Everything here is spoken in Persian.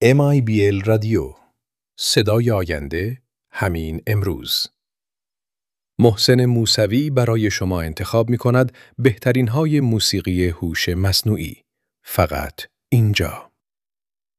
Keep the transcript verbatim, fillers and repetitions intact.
ام آی بی ال رادیو، صدای آینده، همین امروز. محسن موسوی برای شما انتخاب می کند بهترین های موسیقی هوش مصنوعی. فقط اینجا.